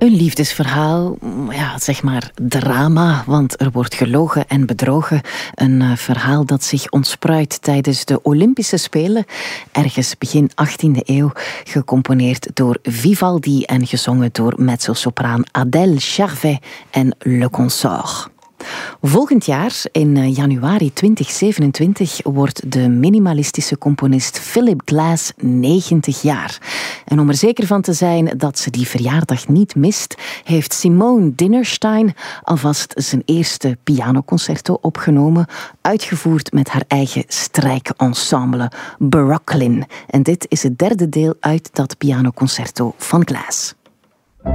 Een liefdesverhaal, ja, zeg maar drama, want er wordt gelogen en bedrogen. Een verhaal dat zich ontspruit tijdens de Olympische Spelen, ergens begin 18e eeuw, gecomponeerd door Vivaldi en gezongen door mezzosopraan Adèle Charvet en Le Consort. Volgend jaar, in januari 2027, wordt de minimalistische componist Philip Glass 90 jaar. En om er zeker van te zijn dat ze die verjaardag niet mist, heeft Simone Dinnerstein alvast zijn eerste pianoconcerto opgenomen, uitgevoerd met haar eigen strijkensemble Brooklyn. En dit is het derde deel uit dat pianoconcerto van Glass.